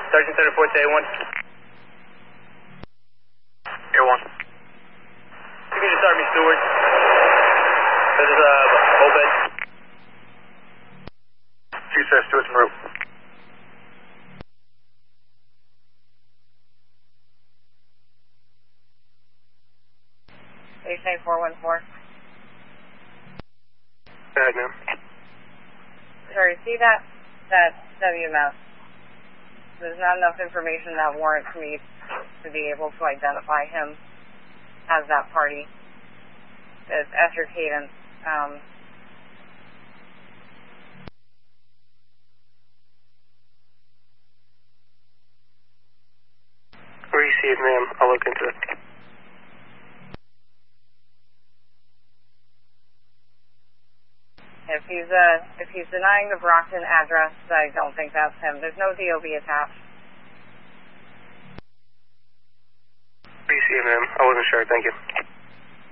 Sergeant Center 4 to A1. A1. You can just start me, Stewart. This is Obed. Chief says Stewart's en route. HA 414. Go ahead, ma'am. Sorry, see that WMS? There's not enough information that warrants me to be able to identify him as that party. It's Esther Cadence. Received, ma'am. I'll look into it. If he's denying the Brockton address, I don't think that's him. There's no DOB attached. Received, ma'am. I wasn't sure. Thank you.